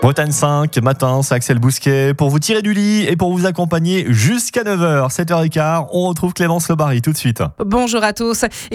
Bretagne 5, matin, c'est Axel Bousquet pour vous tirer du lit et pour vous accompagner jusqu'à 9h, 7h15. On retrouve Clémence Lebary tout de suite. Bonjour à tous.